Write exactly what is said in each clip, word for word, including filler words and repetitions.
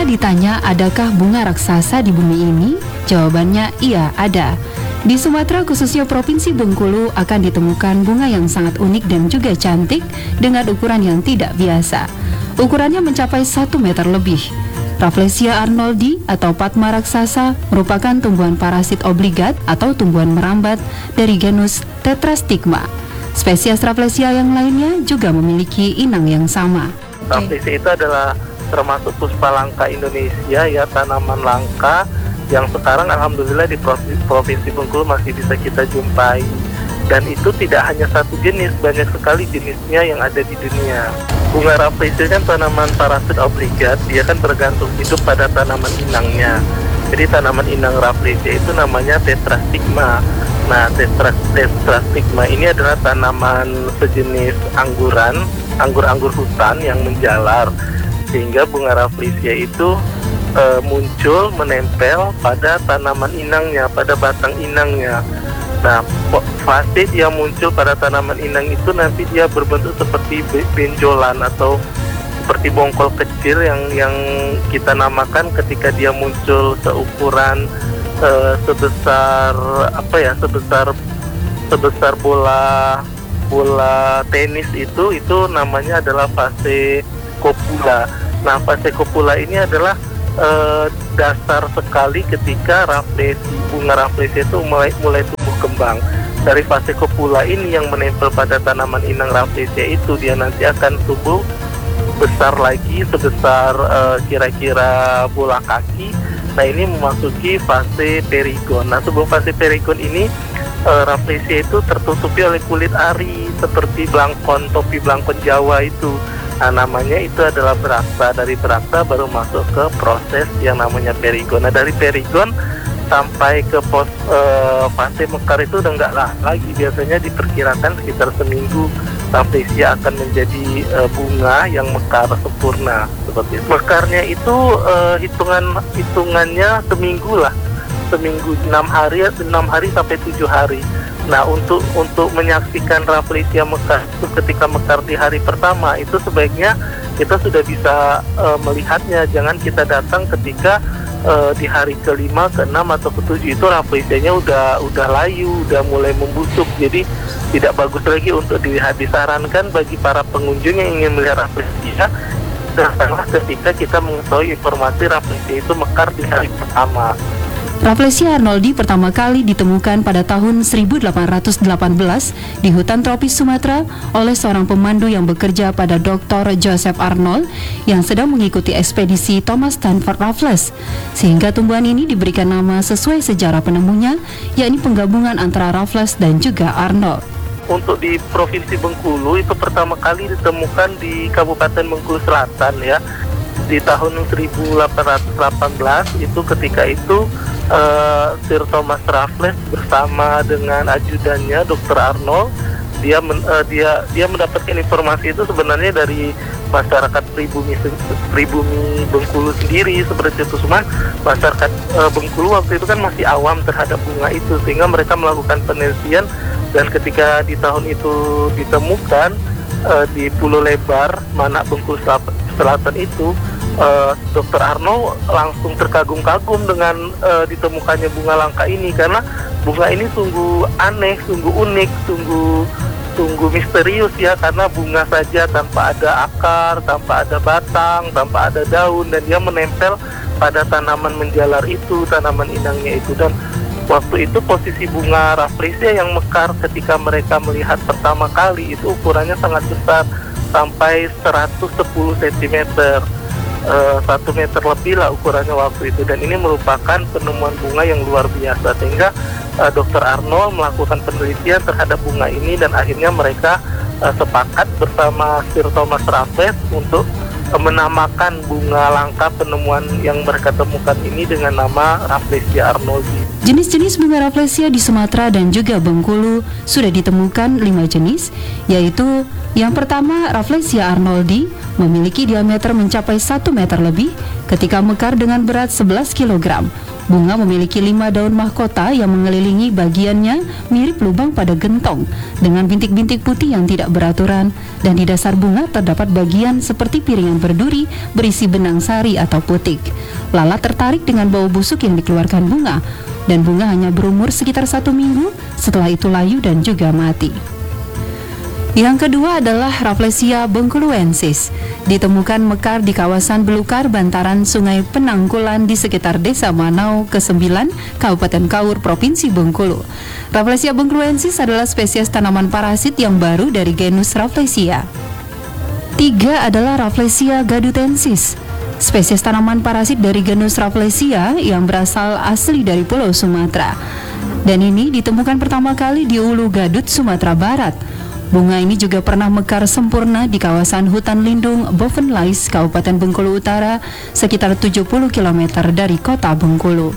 ditanya adakah bunga raksasa di bumi ini, jawabannya iya ada. Di Sumatera khususnya Provinsi Bengkulu akan ditemukan bunga yang sangat unik dan juga cantik dengan ukuran yang tidak biasa. Ukurannya mencapai satu meter lebih. Rafflesia arnoldi atau Padma raksasa merupakan tumbuhan parasit obligat atau tumbuhan merambat dari genus Tetrastigma. Spesies Rafflesia yang lainnya juga memiliki inang yang sama. Rafflesia itu adalah termasuk puspa langka Indonesia, ya, tanaman langka yang sekarang alhamdulillah di Provinsi Bengkulu masih bisa kita jumpai. Dan itu tidak hanya satu jenis, banyak sekali jenisnya yang ada di dunia. Bunga Rafflesia kan tanaman parasit obligat, dia kan bergantung hidup pada tanaman inangnya. Jadi tanaman inang Rafflesia itu namanya Tetrastigma. Nah, tetra, Tetrastigma ini adalah tanaman sejenis angguran, anggur-anggur hutan yang menjalar. Sehingga bunga Rafflesia itu e, muncul menempel pada tanaman inangnya, pada batang inangnya. Nah, fase dia muncul pada tanaman inang itu nanti dia berbentuk seperti benjolan atau seperti bongkol kecil yang yang kita namakan ketika dia muncul seukuran e, sebesar apa ya sebesar sebesar bola bola tenis itu itu namanya adalah fase kopula. Nah, fase kopula ini adalah e, dasar sekali ketika Rafflesia, bunga Rafflesia itu mulai mulai tumbuh kembang. Dari fase kopula ini yang menempel pada tanaman inang Rafflesia itu dia nanti akan tumbuh besar lagi sebesar e, kira-kira bola kaki. Nah, ini memasuki fase perigon. Nah, sebelum fase perigon ini e, Rafflesia itu tertutupi oleh kulit ari seperti blangkon, topi blangkon Jawa itu. Nah, namanya itu adalah beraksa. Dari beraksa baru masuk ke proses yang namanya perigon. Nah, dari perigon sampai ke pos e, fase mekar itu udah enggak lah lagi. Biasanya diperkirakan sekitar seminggu Rafflesia akan menjadi e, bunga yang mekar sempurna seperti itu. Mekarnya itu e, hitungan hitungannya seminggu lah, seminggu enam hari enam hari sampai tujuh hari. Nah, untuk untuk menyaksikan Rafflesia mekar itu ketika mekar di hari pertama itu sebaiknya kita sudah bisa e, melihatnya. Jangan kita datang ketika e, di hari kelima, keenam atau ketujuh itu Rafflesianya udah udah layu, udah mulai membusuk. Jadi tidak bagus lagi untuk dilihat. Disarankan bagi para pengunjung yang ingin melihat Rafflesia, datanglah ketika kita mengetahui informasi Rafflesia itu mekar di hari pertama. Rafflesia arnoldi pertama kali ditemukan pada tahun seribu delapan ratus delapan belas di hutan tropis Sumatera oleh seorang pemandu yang bekerja pada doktor Joseph Arnold yang sedang mengikuti ekspedisi Thomas Stanford Raffles, sehingga tumbuhan ini diberikan nama sesuai sejarah penemunya, yakni penggabungan antara Raffles dan juga Arnold. Untuk di Provinsi Bengkulu itu pertama kali ditemukan di Kabupaten Bengkulu Selatan, ya, di tahun seribu delapan ratus delapan belas. Itu ketika itu Uh, Sir Thomas Raffles bersama dengan ajudannya dokter Arnold, dia men, uh, dia dia mendapatkan informasi itu sebenarnya dari masyarakat pribumi pribumi Bengkulu sendiri seperti itu. Cuma masyarakat uh, Bengkulu waktu itu kan masih awam terhadap bunga itu, sehingga mereka melakukan penelitian, dan ketika di tahun itu ditemukan uh, di Pulau Lebar, Manak, Bengkulu Selatan itu, Uh, dokter Arnold langsung terkagum-kagum dengan uh, ditemukannya bunga langka ini, karena bunga ini sungguh aneh, sungguh unik, sungguh sungguh misterius, ya, karena bunga saja tanpa ada akar, tanpa ada batang, tanpa ada daun, dan dia menempel pada tanaman menjalar itu, tanaman inangnya itu. Dan waktu itu posisi bunga Rafflesia yang mekar ketika mereka melihat pertama kali itu ukurannya sangat besar, sampai seratus sepuluh sentimeter. Uh, satu meter lebih lah ukurannya waktu itu, dan ini merupakan penemuan bunga yang luar biasa, sehingga uh, dokter Arnold melakukan penelitian terhadap bunga ini, dan akhirnya mereka uh, sepakat bersama Sir Thomas Raffles untuk uh, menamakan bunga langka penemuan yang mereka temukan ini dengan nama Rafflesia arnoldi. Jenis-jenis bunga Rafflesia di Sumatera dan juga Bengkulu sudah ditemukan lima jenis, yaitu yang pertama Rafflesia arnoldi memiliki diameter mencapai satu meter lebih ketika mekar dengan berat sebelas kilogram. Bunga memiliki lima daun mahkota yang mengelilingi bagiannya mirip lubang pada gentong dengan bintik-bintik putih yang tidak beraturan, dan di dasar bunga terdapat bagian seperti piringan berduri berisi benang sari atau putik. Lala tertarik dengan bau busuk yang dikeluarkan bunga, dan bunga hanya berumur sekitar satu minggu, setelah itu layu dan juga mati. Yang kedua adalah Rafflesia bengkuluensis, ditemukan mekar di kawasan belukar bantaran Sungai Penangkulan di sekitar Desa Manau kesembilan, Kabupaten Kaur, Provinsi Bengkulu. Rafflesia bengkuluensis adalah spesies tanaman parasit yang baru dari genus Rafflesia. Tiga adalah Rafflesia gadutensis, spesies tanaman parasit dari genus Rafflesia yang berasal asli dari Pulau Sumatera. Dan ini ditemukan pertama kali di Ulu Gadut, Sumatera Barat. Bunga ini juga pernah mekar sempurna di kawasan hutan lindung Bovenlais, Kabupaten Bengkulu Utara, sekitar tujuh puluh kilometer dari kota Bengkulu.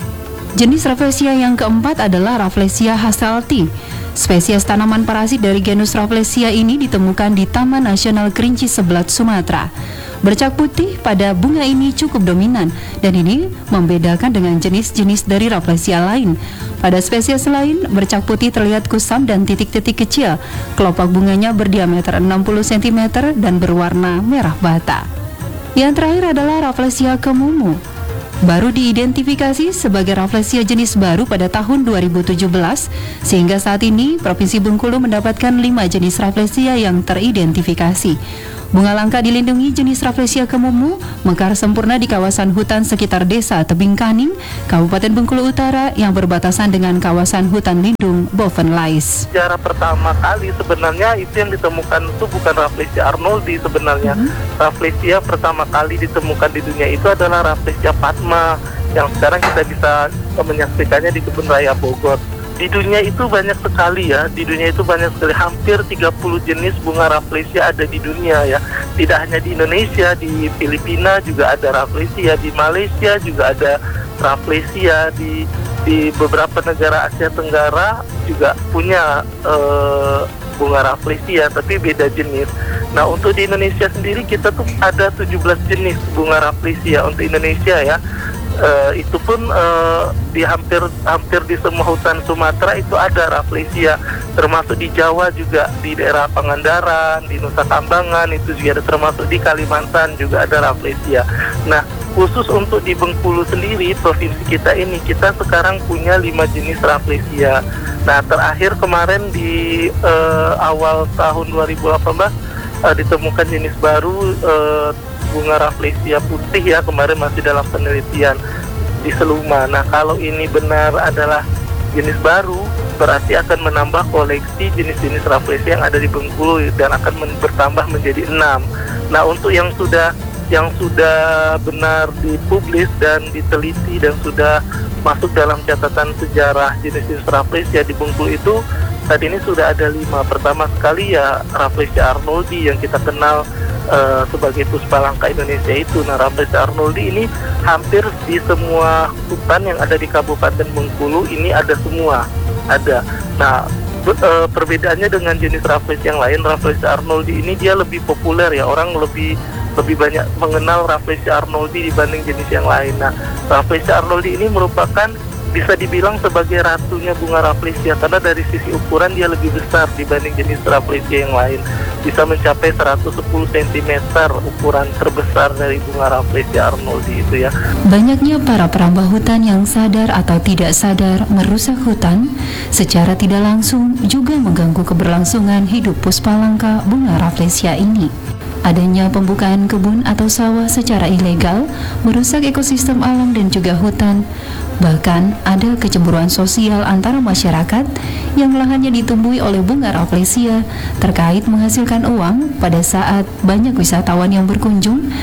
Jenis Rafflesia yang keempat adalah Rafflesia hasselti. Spesies tanaman parasit dari genus Rafflesia ini ditemukan di Taman Nasional Kerinci Seblat, Sumatera. Bercak putih pada bunga ini cukup dominan, dan ini membedakan dengan jenis-jenis dari Rafflesia lain. Pada spesies lain, bercak putih terlihat kusam dan titik-titik kecil. Kelopak bunganya berdiameter enam puluh sentimeter dan berwarna merah bata. Yang terakhir adalah Rafflesia kemumu. Baru diidentifikasi sebagai Rafflesia jenis baru pada tahun dua ribu tujuh belas, sehingga saat ini Provinsi Bengkulu mendapatkan lima jenis Rafflesia yang teridentifikasi. Bunga langka dilindungi jenis Rafflesia kemumu mekar sempurna di kawasan hutan sekitar Desa Tebing Kaning, Kabupaten Bengkulu Utara yang berbatasan dengan kawasan hutan lindung Bovenlais. Sejarah pertama kali sebenarnya itu yang ditemukan itu bukan Rafflesia arnoldi sebenarnya. Hmm. Rafflesia pertama kali ditemukan di dunia itu adalah Rafflesia padma yang sekarang kita bisa menyaksikannya di Kebun Raya Bogor. Di dunia itu banyak sekali ya, di dunia itu banyak sekali, hampir tiga puluh jenis bunga Rafflesia ada di dunia ya. Tidak hanya di Indonesia, di Filipina juga ada Rafflesia, di Malaysia juga ada Rafflesia, di di beberapa negara Asia Tenggara juga punya uh, bunga Rafflesia, tapi beda jenis. Nah, untuk di Indonesia sendiri kita tuh ada tujuh belas jenis bunga Rafflesia untuk Indonesia ya. Uh, itu pun uh, di hampir hampir di semua hutan Sumatera itu ada Rafflesia, termasuk di Jawa juga, di daerah Pangandaran, di Nusa Kambangan itu juga ada, termasuk di Kalimantan juga ada Rafflesia. Nah, khusus untuk di Bengkulu sendiri, provinsi kita ini, kita sekarang punya lima jenis Rafflesia. Nah, terakhir kemarin di uh, awal tahun dua ribu delapan belas uh, ditemukan jenis baru, uh, bunga Rafflesia putih ya, kemarin masih dalam penelitian di Seluma. Nah, kalau ini benar adalah jenis baru, berarti akan menambah koleksi jenis-jenis Rafflesia yang ada di Bengkulu dan akan men- bertambah menjadi enam. Nah, untuk yang sudah yang sudah benar dipublis dan diteliti dan sudah masuk dalam catatan sejarah jenis-jenis Rafflesia di Bengkulu itu saat ini sudah ada lima. Pertama sekali ya Rafflesia arnoldi yang kita kenal Uh, sebagai puspa langka Indonesia itu. Nah, Rafflesia arnoldi ini hampir di semua hutan yang ada di Kabupaten Bengkulu ini ada semua, ada. Nah, be- uh, perbedaannya dengan jenis Rafflesia yang lain, Rafflesia arnoldi ini dia lebih populer ya, orang lebih lebih banyak mengenal Rafflesia arnoldi dibanding jenis yang lain. Nah, Rafflesia arnoldi ini merupakan bisa dibilang sebagai ratunya bunga Rafflesia karena dari sisi ukuran dia lebih besar dibanding jenis Rafflesia yang lain. Bisa mencapai seratus sepuluh sentimeter ukuran terbesar dari bunga Rafflesia arnoldi itu ya. Banyaknya para perambah hutan yang sadar atau tidak sadar merusak hutan secara tidak langsung juga mengganggu keberlangsungan hidup puspa langka bunga Rafflesia ini. Adanya pembukaan kebun atau sawah secara ilegal merusak ekosistem alam dan juga hutan. Bahkan ada kecemburuan sosial antara masyarakat yang lahannya ditumbuhi oleh bunga Rafflesia terkait menghasilkan uang pada saat banyak wisatawan yang berkunjung.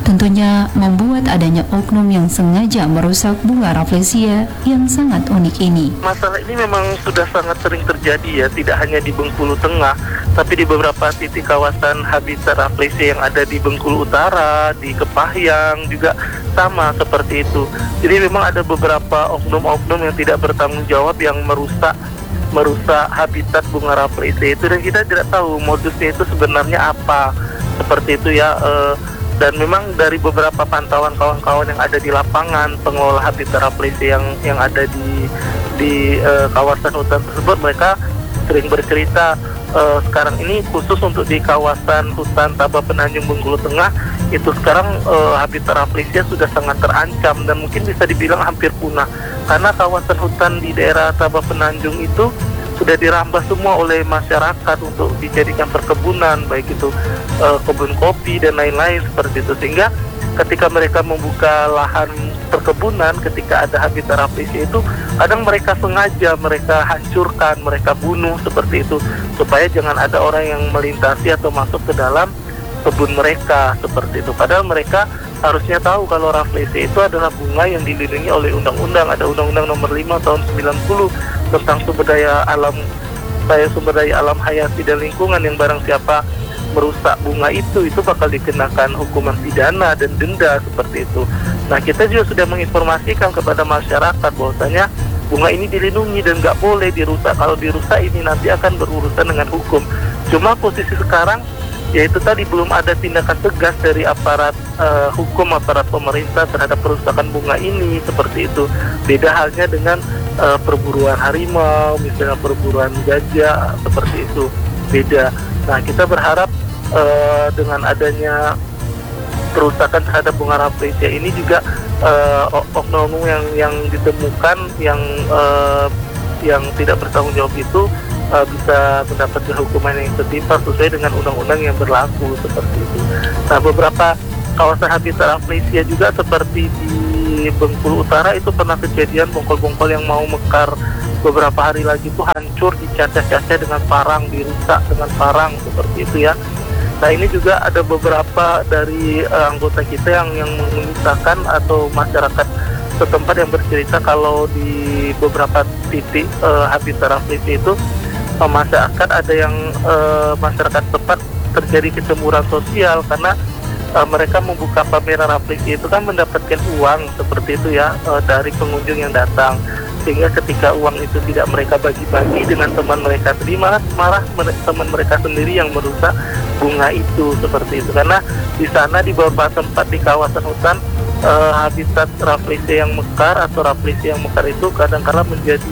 tentunya membuat adanya oknum yang sengaja merusak bunga rafflesia yang sangat unik ini. Masalah ini memang sudah sangat sering terjadi ya, tidak hanya di Bengkulu Tengah, tapi di beberapa titik kawasan habitat rafflesia yang ada di Bengkulu Utara, di Kepahyang juga sama seperti itu. Jadi memang ada beberapa oknum-oknum yang tidak bertanggung jawab yang merusak merusak habitat bunga rafflesia itu, dan kita tidak tahu modusnya itu sebenarnya apa, seperti itu ya. Eh, dan memang dari beberapa pantauan kawan-kawan yang ada di lapangan, pengelola habitat rafflesia yang yang ada di di uh, kawasan hutan tersebut, mereka sering bercerita uh, sekarang ini khusus untuk di kawasan hutan Tabah Penanjung Bengkulu Tengah itu sekarang uh, habitat rafflesia sudah sangat terancam dan mungkin bisa dibilang hampir punah, karena kawasan hutan di daerah Tabah Penanjung itu sudah dirambah semua oleh masyarakat untuk dijadikan perkebunan, baik itu uh, kebun kopi dan lain-lain seperti itu. Sehingga ketika mereka membuka lahan perkebunan, ketika ada habitat rafflesia itu, kadang mereka sengaja mereka hancurkan, mereka bunuh seperti itu, supaya jangan ada orang yang melintasi atau masuk ke dalam kebun mereka seperti itu. Padahal mereka harusnya tahu kalau rafflesia itu adalah bunga yang dilindungi oleh undang-undang. Ada Undang-Undang Nomor lima Tahun sembilan puluh tentang sumber daya alam, saya sumber daya alam hayati dan lingkungan, yang barang siapa merusak bunga itu itu bakal dikenakan hukuman pidana dan denda seperti itu. Nah, kita juga sudah menginformasikan kepada masyarakat bahwasanya bunga ini dilindungi dan nggak boleh dirusak. Kalau dirusak ini nanti akan berurusan dengan hukum. Cuma posisi sekarang yaitu tadi belum ada tindakan tegas dari aparat uh, hukum, aparat pemerintah terhadap perusakan bunga ini seperti itu. Beda halnya dengan uh, perburuan harimau, misalnya perburuan gajah seperti itu, beda. Nah, kita berharap uh, dengan adanya perusakan terhadap bunga rafflesia ini juga uh, oknum yang yang ditemukan yang uh, yang tidak bertanggung jawab itu Uh, bisa mendapatkan hukuman yang setimpal sesuai dengan undang-undang yang berlaku seperti itu. Nah, beberapa kawasan habitat rafflesia juga seperti di Bengkulu Utara itu pernah kejadian bongkol-bongkol yang mau mekar beberapa hari lagi itu hancur, dicacah-cacah dengan parang, dirusak dengan parang seperti itu ya. Nah, ini juga ada beberapa dari uh, anggota kita yang yang mengisahkan atau masyarakat setempat yang bercerita kalau di beberapa titik uh, habitat rafflesia itu masyarakat ada yang uh, masyarakat tempat terjadi kecemburuan sosial karena uh, mereka membuka pameran rafflesia itu kan mendapatkan uang seperti itu ya uh, dari pengunjung yang datang, sehingga ketika uang itu tidak mereka bagi-bagi dengan teman mereka sendiri, malah marah teman mereka sendiri yang merusak bunga itu seperti itu. Karena di sana di beberapa tempat di kawasan hutan uh, habitat rafflesia yang mekar atau rafflesia yang mekar itu kadang-kala menjadi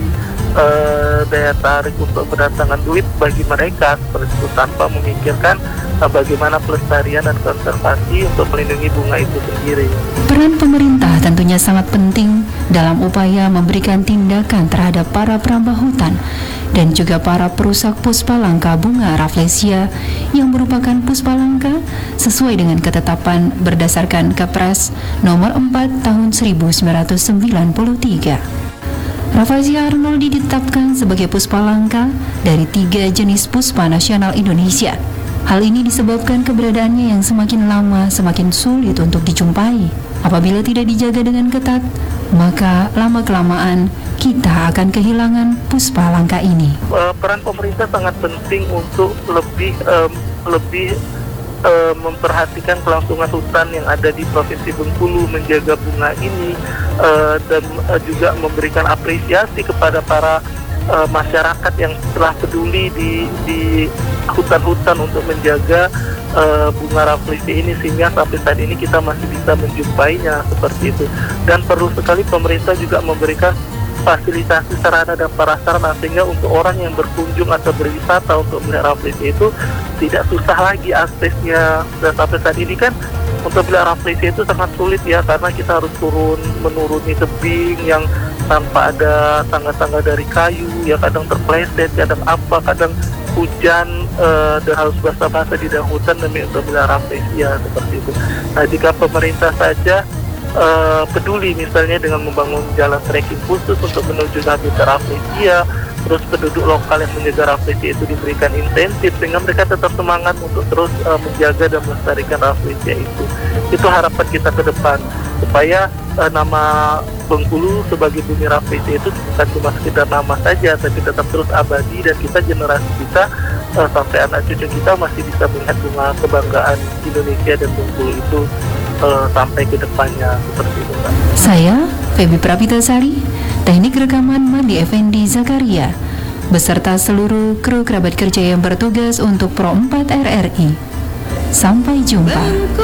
Uh, daya tarik untuk mendatangkan duit bagi mereka seperti itu, tanpa memikirkan uh, bagaimana pelestarian dan konservasi untuk melindungi bunga itu sendiri. Peran pemerintah tentunya sangat penting dalam upaya memberikan tindakan terhadap para perambah hutan dan juga para perusak puspa langka bunga rafflesia yang merupakan puspa langka sesuai dengan ketetapan berdasarkan Kepres Nomor empat Tahun seribu sembilan ratus sembilan puluh tiga. Rafflesia arnoldi ditetapkan sebagai puspa langka dari tiga jenis puspa nasional Indonesia. Hal ini disebabkan keberadaannya yang semakin lama semakin sulit untuk dijumpai. Apabila tidak dijaga dengan ketat, maka lama-kelamaan kita akan kehilangan puspa langka ini. Uh, peran pemerintah sangat penting untuk lebih um, lebih Uh, memperhatikan kelangsungan hutan yang ada di Provinsi Bengkulu, menjaga bunga ini uh, dan uh, juga memberikan apresiasi kepada para uh, masyarakat yang telah peduli di di hutan-hutan untuk menjaga uh, bunga rafflesia ini, sehingga sampai saat ini kita masih bisa menjumpainya seperti itu. Dan perlu sekali pemerintah juga memberikan fasilitasi sarana dan prasarana sehingga untuk orang yang berkunjung atau berwisata untuk melihat rafflesia itu tidak susah lagi aksesnya. Dan sampai saat ini kan untuk melihat rafflesia itu sangat sulit ya, karena kita harus turun menuruni tebing yang tanpa ada tangga-tangga dari kayu ya, kadang terpleset, kadang apa, kadang hujan uh, dan harus basah-basah di dalam hutan demi untuk melihat rafflesia seperti itu. Nah, jika pemerintah saja Uh, peduli misalnya dengan membangun jalan trekking khusus untuk menuju habitat rafflesia, terus penduduk lokal yang menjaga Rafflesia itu diberikan insentif sehingga mereka tetap semangat untuk terus uh, menjaga dan melestarikan Rafflesia itu. Itu harapan kita ke depan supaya uh, nama Bengkulu sebagai bumi Rafflesia itu bukan cuma sekedar nama saja, tapi tetap terus abadi dan kita generasi kita uh, sampai anak cucu kita masih bisa melihat bunga kebanggaan Indonesia dan Bengkulu itu uh, sampai ke depannya seperti itu, Pak. Saya Feby Prapitasari, teknik rekaman Mandi Effendi Zakaria, beserta seluruh kru kerabat kerja yang bertugas untuk Pro empat R R I. Sampai jumpa.